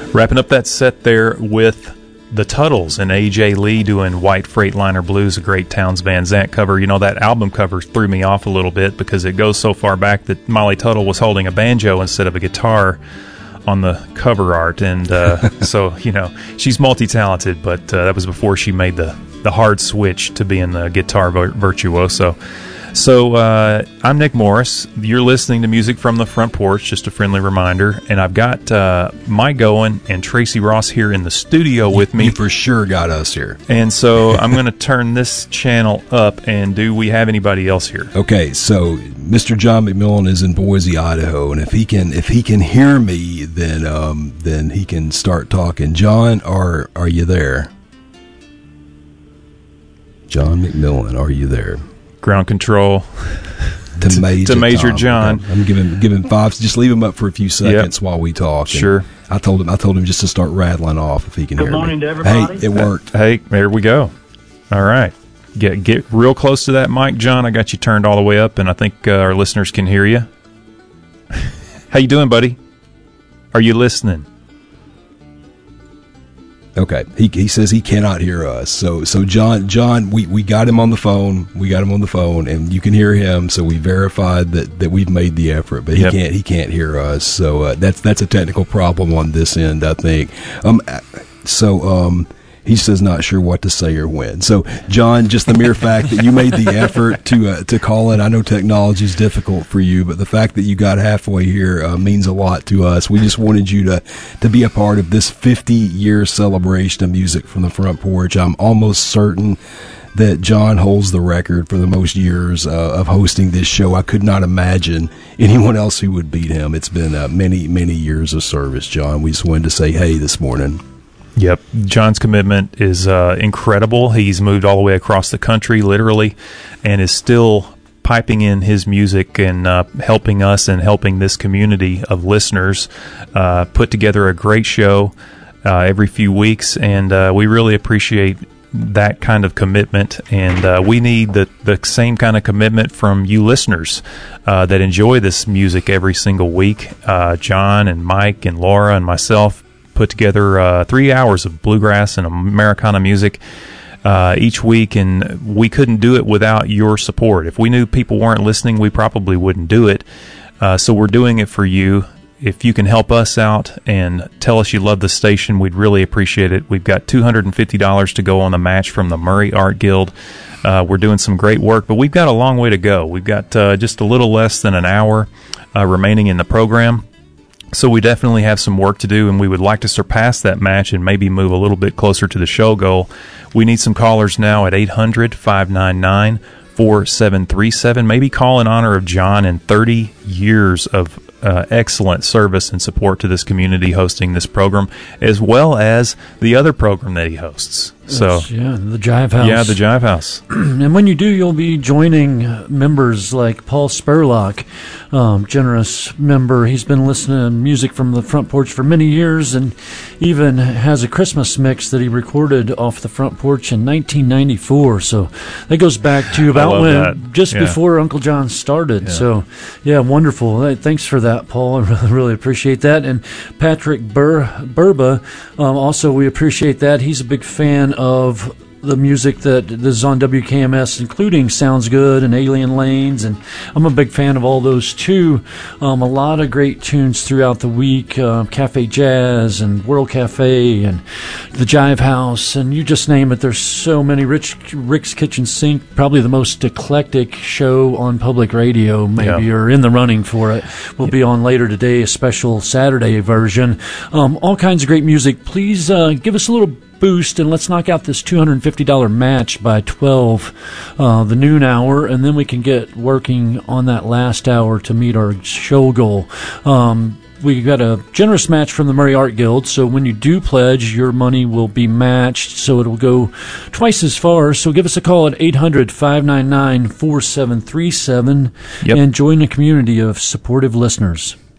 Wrapping up that set there with the Tuttles and A.J. Lee doing White Freightliner Blues, a great Townes Van Zandt cover. You know, that album cover threw me off a little bit because it goes so far back that Molly Tuttle was holding a banjo instead of a guitar on the cover art. And so, you know, she's multi-talented, but that was before she made the hard switch to being the guitar virtuoso. So I'm Nick Morris. You're listening to Music from the Front Porch, just a friendly reminder. And I've got Mike Goen and Tracy Ross here in the studio with me. You for sure got us here. And so I'm going to turn this channel up. And do we have anybody else here? Okay, so Mr. John McMillan is in Boise, Idaho, and if he can hear me, then he can start talking. John, are you there? John McMillan, are you there? Ground control to Major John. I'm giving five. Just leave him up for a few seconds while we talk. Sure. I told him just to start rattling off if he can hear me. Good morning to everybody. Hey, it worked. Hey, there we go. All right. Get real close to that mic, John. I got you turned all the way up, and I think our listeners can hear you. How you doing, buddy? Are you listening? Okay, he says he cannot hear us. So John, we got him on the phone. And you can hear him. So we verified that we've made the effort, but he can't hear us. So that's a technical problem on this end, I think. He says not sure what to say or when. So, John, just the mere fact that you made the effort to call in, I know technology is difficult for you, but the fact that you got halfway here means a lot to us. We just wanted you to be a part of this 50-year celebration of Music from the Front Porch. I'm almost certain that John holds the record for the most years of hosting this show. I could not imagine anyone else who would beat him. It's been many, many years of service, John. We just wanted to say hey this morning. Yep. John's commitment is incredible. He's moved all the way across the country, literally, and is still piping in his music and helping us and helping this community of listeners put together a great show every few weeks, and we really appreciate that kind of commitment, and we need the same kind of commitment from you listeners that enjoy this music every single week. John and Mike and Laura and myself put together 3 hours of bluegrass and Americana music each week, and we couldn't do it without your support. If we knew people weren't listening, we probably wouldn't do it. So we're doing it for you. If you can help us out and tell us you love the station, we'd really appreciate it. We've got $250 to go on the match from the Murray Art Guild. We're doing some great work, but we've got a long way to go. We've got just a little less than an hour remaining in the program. So we definitely have some work to do, and we would like to surpass that match and maybe move a little bit closer to the show goal. We need some callers now at 800-599-4737. Maybe call in honor of John and 30 years of excellent service and support to this community hosting this program, as well as the other program that he hosts. So, the Jive House. Yeah, the Jive House. And when you do, you'll be joining members like Paul Spurlock, generous member. He's been listening to music from the Front Porch for many years, and even has a Christmas mix that he recorded off the Front Porch in 1994. So that goes back to about before Uncle John started. Yeah. So, wonderful. Thanks for that, Paul. I really appreciate that. And Patrick Burba, also we appreciate that. He's a big fan of the music that is on WKMS, including Sounds Good and Alien Lanes, and I'm a big fan of all those too. A lot of great tunes throughout the week, Cafe Jazz and World Cafe and the Jive House, and you just name it. There's so many. Rick's Kitchen Sink, probably the most eclectic show on public radio, maybe, or in the running for it. Will be on later today, a special Saturday version. All kinds of great music. Please give us a little boost, and let's knock out this $250 match by 12, the noon hour, and then we can get working on that last hour to meet our show goal. We got a generous match from the Murray Art Guild, so when you do pledge, your money will be matched, so it'll go twice as far. So give us a call at 800-599-4737 and join a community of supportive listeners.